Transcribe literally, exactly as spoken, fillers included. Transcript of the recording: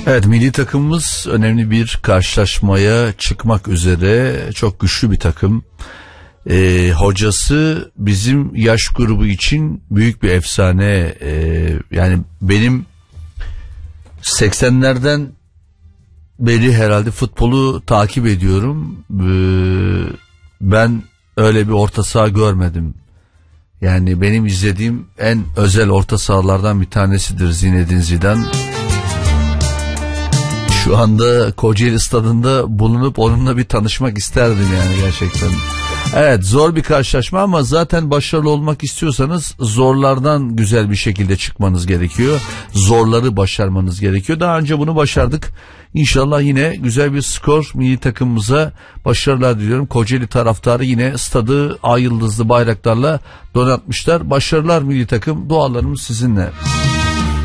Evet, milli takımımız önemli bir karşılaşmaya çıkmak üzere. Çok güçlü bir takım. Ee, hocası bizim yaş grubu için büyük bir efsane. Ee, yani benim seksenlerden beri herhalde futbolu takip ediyorum. Ee, ben öyle bir orta saha görmedim. Yani benim izlediğim en özel orta sahalardan bir tanesidir Zinedine Zidane. Şu anda Kocaeli stadında bulunup onunla bir tanışmak isterdim yani gerçekten. Evet, zor bir karşılaşma ama zaten başarılı olmak istiyorsanız zorlardan güzel bir şekilde çıkmanız gerekiyor. Zorları başarmanız gerekiyor. Daha önce bunu başardık. İnşallah yine güzel bir skor, milli takımımıza başarılar diliyorum. Kocaeli taraftarı yine stadı ay yıldızlı bayraklarla donatmışlar. Başarılar milli takım, dualarımız sizinle.